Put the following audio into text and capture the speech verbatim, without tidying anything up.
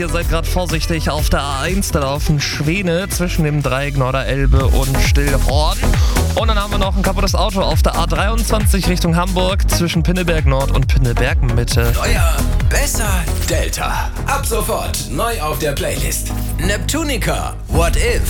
Ihr seid gerade vorsichtig auf der A eins, da laufen Schwäne zwischen dem Dreieck Norderelbe und Stillhorn. Und dann haben wir noch ein kaputtes Auto auf der A dreiundzwanzig Richtung Hamburg zwischen Pinneberg Nord und Pinneberg Mitte. Neuer, besser, Delta. Ab sofort neu auf der Playlist. Neptunica, What If?